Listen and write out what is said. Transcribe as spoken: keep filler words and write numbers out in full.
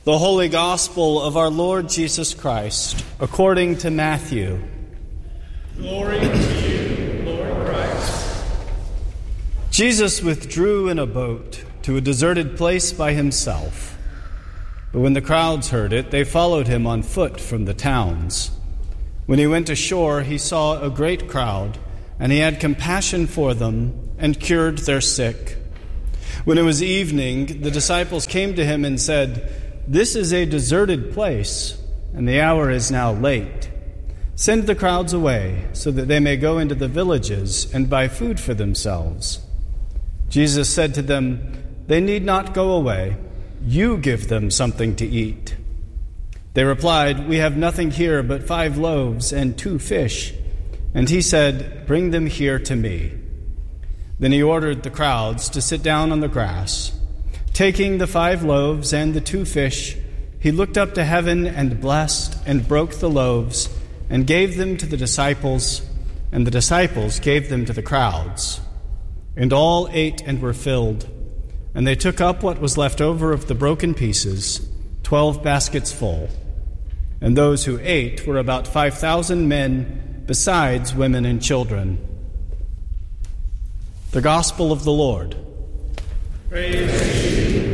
The Holy Gospel of our Lord Jesus Christ, according to Matthew. Glory to you, Lord Christ. Jesus withdrew in a boat to a deserted place by himself. But when the crowds heard it, they followed him on foot from the towns. When he went ashore, he saw a great crowd, and he had compassion for them and cured their sick. When it was evening, the disciples came to him and said, "This is a deserted place, and the hour is now late. Send the crowds away, so that they may go into the villages and buy food for themselves." Jesus said to them, "They need not go away. You give them something to eat." They replied, "We have nothing here but five loaves and two fish." And he said, "Bring them here to me." Then he ordered the crowds to sit down on the grass. Taking the five loaves and the two fish, he looked up to heaven and blessed and broke the loaves and gave them to the disciples, and the disciples gave them to the crowds. And all ate and were filled, and they took up what was left over of the broken pieces, twelve baskets full. And those who ate were about five thousand men, besides women and children. The Gospel of the Lord. Praise to you,